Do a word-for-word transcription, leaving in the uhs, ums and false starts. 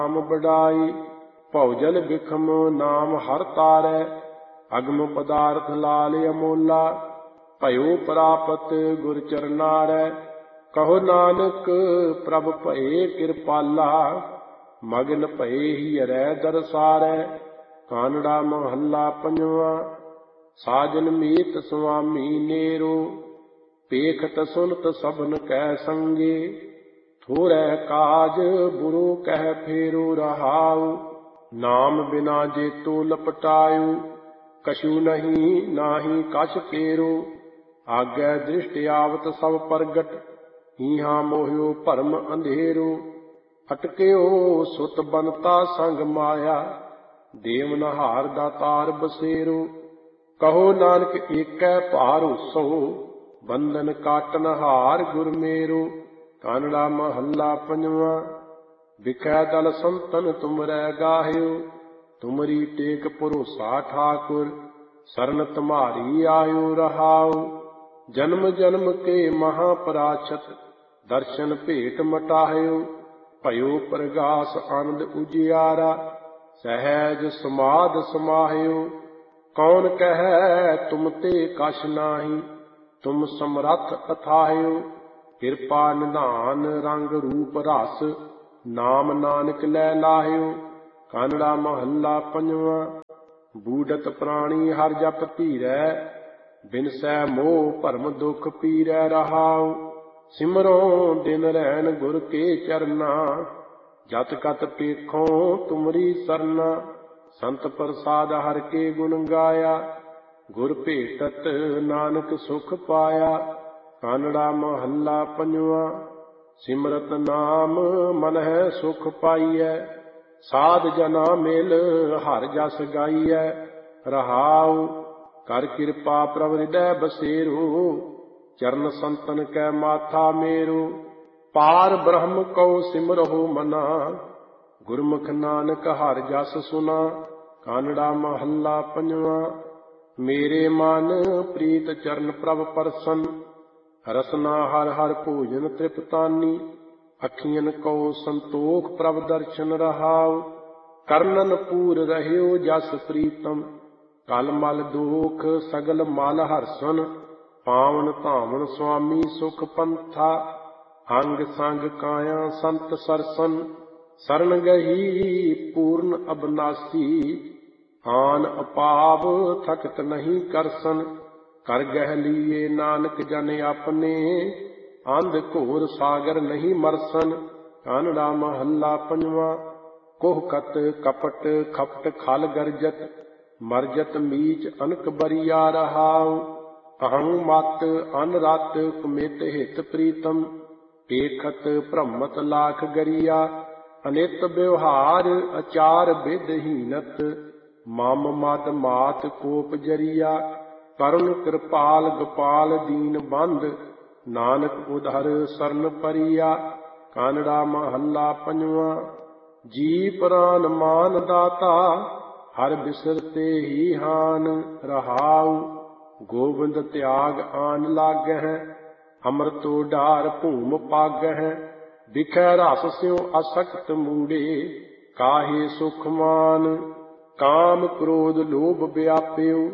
ਨਾਮ ਬੜਾਈ। ਭਉਜਲ ਬਿਖਮ ਨਾਮ ਹਰ ਤਾਰੈ, ਅਗਮ ਪਦਾਰਥ ਲਾਲ ਅਮੋਲਾ। ਭਇਓ ਪ੍ਰਾਪਤ ਗੁਰ ਚਰਨਾਰੈ, ਕਹੋ ਨਾਨਕ ਪ੍ਰਭ ਭਏ ਕਿਰਪਾਲਾ। ਮਗਨ ਭਏ ਹੀਰੈ ਦਰਸਾਰੈ, ਕਾਨੜਾ ਮਹੱਲਾ ਪੰਜਵਾ। ਸਾਜਨ ਮੀਤ ਸੁਆਮੀ ਨੇਰੋ, ਪੇਖਤ ਸੁਨਤ ਸਭਨ ਕੈ ਸੰਗੇ। ਥੋੜੈ ਕਾਜ ਬੁਰੋ ਕਹਿ ਫੇਰੋ ਰਹਾਉ, ਨਾਮ ਬਿਨਾ ਜੇਤੋ ਲਪਟਾਇਓ। ਕਛੂ ਨਹੀਂ ਨਾਹੀ ਕਛ ਕੇਰੋ, ਆਗੈ ਦ੍ਰਿਸ਼ਟ ਆਵਤ ਸਭ ਪ੍ਰਗਟ। ਹੀਹਾ ਮੋਹਿਓ ਭਰਮ ਅੰਧੇਰੋ, ਅਟਕਿਓ ਸੁਤ ਬਨਤਾ ਸੰਗ ਮਾਇਆ। ਦੇਵਨਹਾਰ ਦਾਤਾਰ ਬਸੇਰੋ, ਕਹੋ ਨਾਨਕ ਏਕੈ ਭਾਰੋਸੋ। ਬੰਧਨ ਕਾਟਨਹਾਰ ਗੁਰ ਮੇਰੋ, ਕਾਨੜਾ ਮਹੱਲਾ ਪੰਜਵਾ। ਵਿਖੈ ਦਲ ਸੰਤਨ ਤੁਮਰੈ ਗਾਹਿਓ, ਤੁਮਰੀ ਟੇਕ ਭਰੋਸਾ ਠਾਕੁਰ। ਸਰਨ ਤੁਮਹਾਰੀ ਆਇਓ ਰਹਾਉ, ਜਨਮ ਜਨਮ ਕੇ ਮਹਾ ਪਰਾਛਤ। ਦਰਸ਼ਨ ਭੇਟ ਮਟਾਹਿਓ, ਭਇਓ ਪ੍ਰਗਾਸ ਆਨੰਦ ਉਜਿਆਰਾ। ਸਹਿਜ ਸਮਾਧ ਸਮਾਹਿਓ, ਕੌਣ ਕਹੈ ਤੁਮ ਤੇ ਕਛ ਨਾਹੀ। ਤੁਮ ਸਮਰੱਥ ਅਥਾਹਿਓ, ਕਿਰਪਾ ਨਿਧਾਨ ਰੰਗ ਰੂਪ ਰਸ। ਨਾਮ ਨਾਨਕ ਲੈ ਲਾਹਿਓ, ਕਾਨੜਾ ਮਹੱਲਾ ਪੰਜਵਾ। ਬੂਡਤ ਪ੍ਰਾਣੀ ਹਰ ਜਪ ਧੀਰੈ, ਬਿਨਸੈ ਮੋਹ ਭਰਮ ਦੁਖ ਪੀਰੈ ਰਹਾਉ। ਸਿਮਰੋ ਦਿਨ ਰੈਣ ਗੁਰ ਕੇ ਚਰਨਾ, ਜਤ ਕਤ ਪੇਖੋ ਤੁਮਰੀ ਸਰਨਾ। ਸੰਤ ਪ੍ਰਸਾਦ ਹਰਿ ਕੇ ਗੁਣ ਗਾਇਆ, ਗੁਰ ਭੇਟਤ ਨਾਨਕ ਸੁਖ ਪਾਇਆ। ਕਾਨੜਾ ਮਹੱਲਾ ਪੰਜਵਾ। ਸਿਮਰਤ ਨਾਮ ਮਨ ਹੈ ਸੁਖ ਪਾਈਐ, ਸਾਧ ਜਨਾ ਮਿਲ ਹਰਿ ਜਸ ਗਾਈਐ ਰਹਾਉ। ਕਰ ਕਿਰਪਾ ਪ੍ਰਭ ਹਿਰਦੈ ਬਸੇਰੋ, ਚਰਨ ਸੰਤਨ ਕੈ ਮਾਥਾ ਮੇਰੋ। ਪਾਰ ਬ੍ਰਹਮ ਕਉ ਸਿਮਰਹੁ ਮਨਾ, ਗੁਰਮੁਖ ਨਾਨਕ ਹਰਿ ਜਸ ਸੁਨਾ। ਕਾਨੜਾ ਮਹੱਲਾ ਪੰਜਵਾ। ਮੇਰੇ ਮਨ ਪ੍ਰੀਤ ਚਰਨ ਪ੍ਰਭ ਪਰਸਨ, ਰਸਨਾ ਹਰ ਹਰ ਭੋਜਨ ਤ੍ਰਿਪਤਾਨੀ। ਅੱਖੀਆਂ ਕਉ ਸੰਤੋਖ ਪ੍ਰਭ ਦਰਸ਼ਨ ਰਹਾਉ, ਕਰਨਨ ਪੂਰ ਰਹਿਓ ਜਸ ਪ੍ਰੀਤਮ। ਕਲ ਮਲ ਦੋਖ ਸਗਲ ਮਲ ਹਰਸਨ, ਪਾਵਨ ਧਾਵਨ ਸੁਆਮੀ ਸੁਖ ਪੰਥਾ। ਅੰਗ ਸੰਗ ਕਾਇਆ ਸੰਤ ਸਰਸਨ, ਸਰਨ ਗਹੀ ਪੂਰਨ ਅਬਨਾਸੀ। ਆਨ ਅਪਾਵ ਥਕਤ ਨਹੀਂ ਕਰਸਨ, ਕਰ ਗਹਿ ਲੀਏ ਨਾਨਕ ਜਨ ਆਪਣੇ। ਅੰਧ ਘੋਰ ਸਾਗਰ ਨਹੀਂ ਮਰਸਨ, ਕਾਨੜਾ ਮਹੱਲਾ ਪੰਜਵਾ। ਕੋਹਕਤ ਕਪਟ ਖਪਟ ਖਲ ਗਰਜਤ, ਮਰਜਤ ਮੀਚ ਅਨਕ ਬਰੀਆ ਰਹਾਉ। ਅਹੰ ਮਤ ਅਨ ਰਤ ਕੁਮਿਤ ਹਿਤ ਪ੍ਰੀਤਮ, ਪੇਖਤ ਭ੍ਰਮਤ ਲਾਖ ਗਰੀਆ। ਅਨਿਤ ਵਿਵਹਾਰ ਅਚਾਰ ਵਿਧਹੀਨਤ, ਮਮ ਮਦ ਮਾਤ ਕੋਪ ਜਰੀਆ। ਕਰੁਣ ਕਿਰਪਾਲ ਗੋਪਾਲ ਦੀਨ ਬੰਧ, ਨਾਨਕ ਉਧਰ ਸਰਨ ਪਰੀਆ। ਕਾਨੜਾ ਮਹੱਲਾ ਪੰਜਵਾ। ਜੀ ਪ੍ਰਾਨ ਮਾਨ ਦਾਤਾ, ਹਰਿ ਬਿਸਰਤੇ ਹੀ ਹਾਨ ਰਹਾਉ। ਗੋਬਿੰਦ ਤਿਆਗ ਆਨ ਲਾਗਹਿ, ਅੰਮ੍ਰਿਤੋ ਢਾਰ ਭੂਮ ਪਾਗਹਿ। ਵਿਖੈ ਰਸ ਸਿਉ ਅਸਕਤ ਮੂੜੇ, ਕਾਹੇ ਸੁਖ ਮਾਨ। ਕਾਮ ਕ੍ਰੋਧ ਲੋਭ ਵਿਆਪਿਓ,